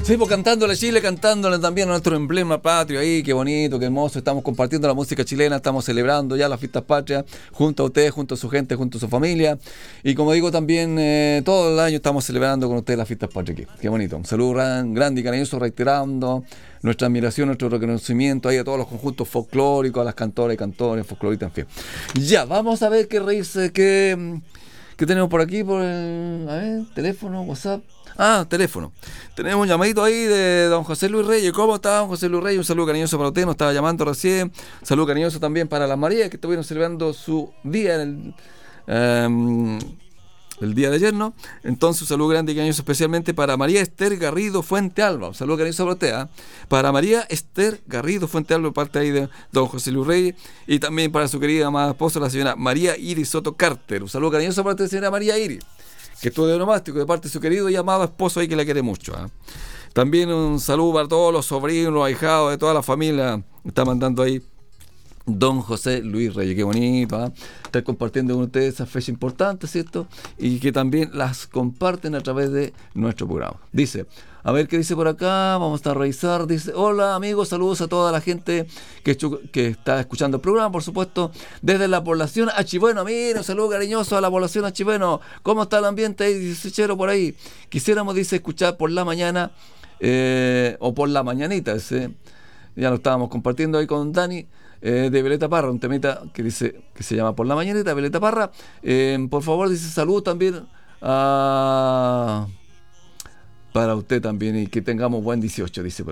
Sí, pues cantándole Chile, cantándole también a nuestro emblema patrio ahí, qué bonito, qué hermoso. Estamos compartiendo la música chilena, estamos celebrando ya las fiestas patrias junto a ustedes, junto a su gente, junto a su familia. Y como digo también, todo el año estamos celebrando con ustedes las fiestas patrias aquí. Qué bonito. Un saludo grande y cariñoso, reiterando nuestra admiración, nuestro reconocimiento ahí a todos los conjuntos folclóricos, a las cantoras y cantores, folcloristas, en fin. Ya, vamos a ver qué reírse, qué tenemos por aquí, por el, a ver, teléfono, WhatsApp. Ah, teléfono. Tenemos un llamadito ahí de don José Luis Reyes. ¿Cómo está, don José Luis Reyes? Un saludo cariñoso para usted, nos estaba llamando recién. Un saludo cariñoso también para las Marías que estuvieron celebrando su día el día de ayer, ¿no? Entonces, un saludo grande y cariñoso especialmente para María Esther Garrido Fuente Alba. Un saludo cariñoso para usted, ¿eh? Para María Esther Garrido Fuente Alba, parte ahí de don José Luis Reyes. Y también para su querida amada esposa, la señora María Iris Soto Carter. Un saludo cariñoso para usted, señora María Iris, que estuvo de onomástico de parte de su querido y amado esposo ahí que la quiere mucho, ¿eh? También un saludo para todos los sobrinos, los ahijados de toda la familia. Está mandando ahí don José Luis Reyes. Qué bonito, ¿eh? Estar compartiendo con ustedes esas fechas importantes, ¿cierto? Y que también las comparten a través de nuestro programa. Dice, a ver qué dice por acá, vamos a revisar. Dice, hola amigos, saludos a toda la gente que está escuchando el programa, por supuesto, desde la población Achibueno. Mira, un saludo cariñoso a la población Achibueno. ¿Cómo está el ambiente ahí, dice Chero, por ahí? Quisiéramos, dice, escuchar por la mañana o por la mañanita. Ya lo estábamos compartiendo ahí con Dani. De Violeta Parra, un temita que dice que se llama Por la Mañanita, Violeta Parra. Por favor, dice salud también para usted también y que tengamos buen 18, dice.